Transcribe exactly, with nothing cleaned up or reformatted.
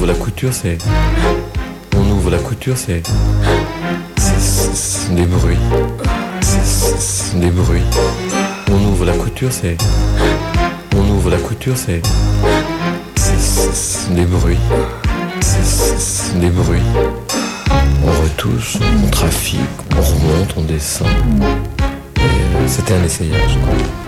la couture, c'est... On ouvre la couture, c'est... C'est, c'est, c'est des bruits. C'est, c'est, c'est des bruits. On ouvre la couture, c'est... On ouvre la couture, c'est... C'est, c'est, c'est des bruits. C'est, c'est, c'est des bruits. On retouche, on trafique, on remonte, on descend. Et euh, c'était un essayage, quoi.